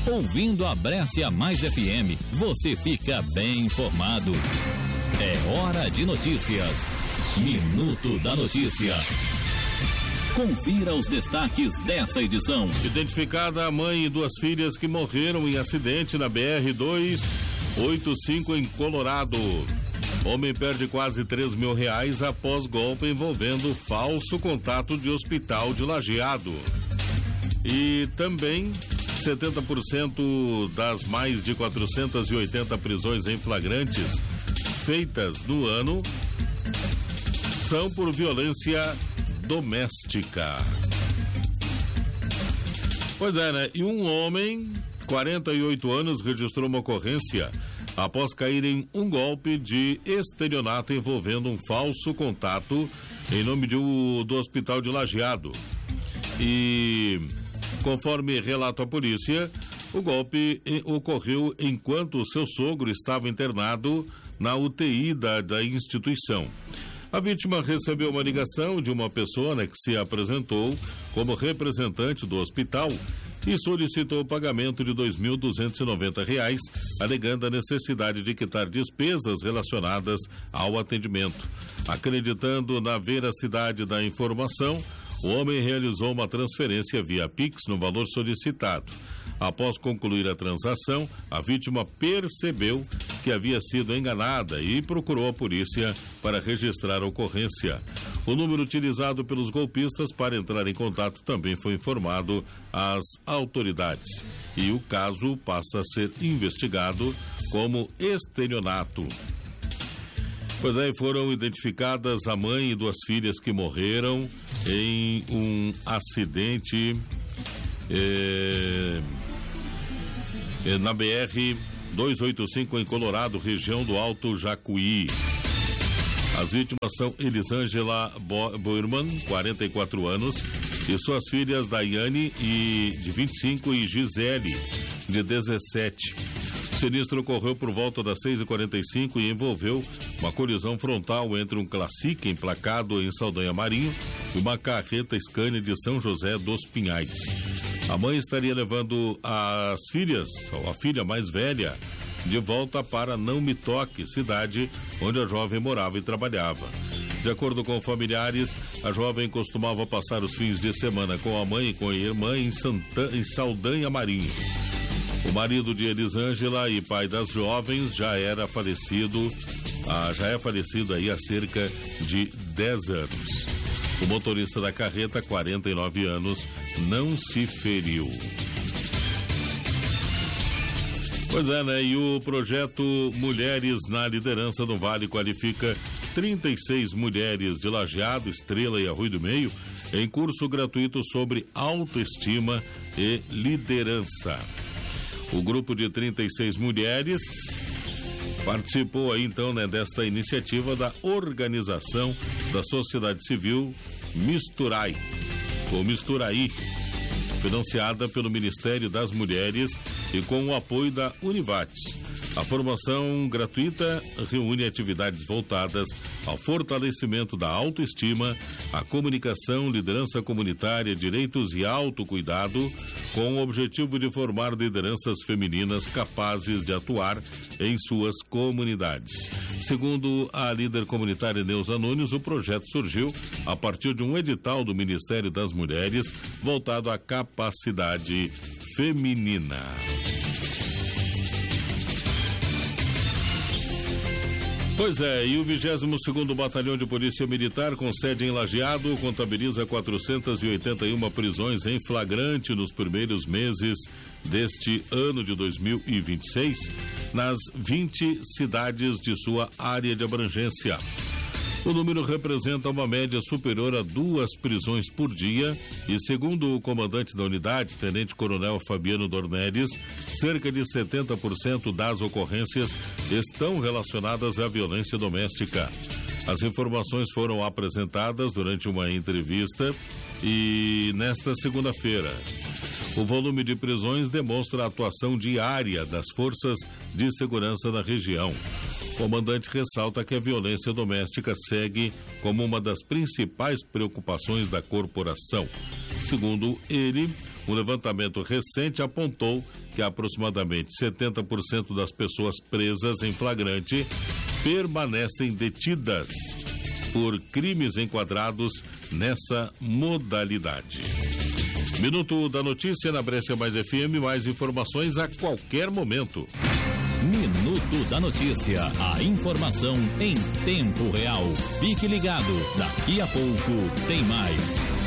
Ouvindo a Brescia Mais FM, você fica bem informado. É hora de notícias. Minuto da Notícia. Confira os destaques dessa edição. Identificada a mãe e duas filhas que morreram em acidente na BR-285 em Colorado. Homem perde quase R$3.000 após golpe envolvendo falso contato de hospital de Lajeado. E também 70% das mais de 480 prisões em flagrantes feitas no ano são por violência doméstica. Pois é, né? E um homem, 48 anos, registrou uma ocorrência após cair em um golpe de estelionato envolvendo um falso contato em nome do hospital de Lajeado. E, conforme relata a polícia, o golpe ocorreu enquanto o seu sogro estava internado na UTI da instituição. A vítima recebeu uma ligação de uma pessoa, né, que se apresentou como representante do hospital e solicitou o pagamento de R$2.290, alegando a necessidade de quitar despesas relacionadas ao atendimento. Acreditando na veracidade da informação, o homem realizou uma transferência via Pix no valor solicitado. Após concluir a transação, a vítima percebeu que havia sido enganada e procurou a polícia para registrar a ocorrência. O número utilizado pelos golpistas para entrar em contato também foi informado às autoridades. E o caso passa a ser investigado como estelionato. Pois aí foram identificadas a mãe e duas filhas que morreram em um acidente na BR-285 em Colorado, região do Alto Jacuí. As vítimas são Elisângela Boerman, 44 anos, e suas filhas Daiane, de 25, e Gisele, de 17. O sinistro ocorreu por volta das 6h45 e envolveu uma colisão frontal entre um Classic emplacado em Saldanha Marinho e uma carreta Scania de São José dos Pinhais. A mãe estaria levando as filhas, ou a filha mais velha, de volta para Não Me Toque, cidade onde a jovem morava e trabalhava. De acordo com familiares, a jovem costumava passar os fins de semana com a mãe e com a irmã em Saldanha Marinho. O marido de Elisângela e pai das jovens já é falecido aí há cerca de 10 anos. O motorista da carreta, 49 anos, não se feriu. Pois é, né? E o projeto Mulheres na Liderança do Vale qualifica 36 mulheres de Lajeado, Estrela e Arroio do Meio em curso gratuito sobre autoestima e liderança. O grupo de 36 mulheres participou aí então, né, desta iniciativa da organização da sociedade civil Misturaí, financiada pelo Ministério das Mulheres e com o apoio da Univates. A formação gratuita reúne atividades voltadas ao fortalecimento da autoestima, a comunicação, liderança comunitária, direitos e autocuidado, com o objetivo de formar lideranças femininas capazes de atuar em suas comunidades. Segundo a líder comunitária Neuza Nunes, o projeto surgiu a partir de um edital do Ministério das Mulheres voltado à capacidade feminina. Pois é, e o 22º Batalhão de Polícia Militar, com sede em Lajeado, contabiliza 481 prisões em flagrante nos primeiros meses deste ano de 2026, nas 20 cidades de sua área de abrangência. O número representa uma média superior a 2 prisões por dia e, segundo o comandante da unidade, Tenente Coronel Fabiano Dornelles, cerca de 70% das ocorrências estão relacionadas à violência doméstica. As informações foram apresentadas durante uma entrevista e nesta segunda-feira. O volume de prisões demonstra a atuação diária das forças de segurança na região. O comandante ressalta que a violência doméstica segue como uma das principais preocupações da corporação. Segundo ele, Um levantamento recente apontou que aproximadamente 70% das pessoas presas em flagrante permanecem detidas por crimes enquadrados nessa modalidade. Minuto da Notícia na Brescia Mais FM, mais informações a qualquer momento. Minuto da Notícia, a informação em tempo real. Fique ligado, daqui a pouco tem mais.